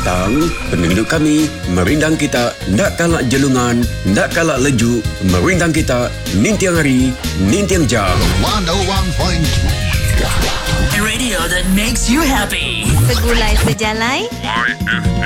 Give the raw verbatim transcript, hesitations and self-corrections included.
datang, penduduk kami merindang kita nak kalak jelungan, nak kalak leju, merindang kita nintiang hari, nintiang jam. one oh one point three Radio that makes you happy. Segulai sejalai Y F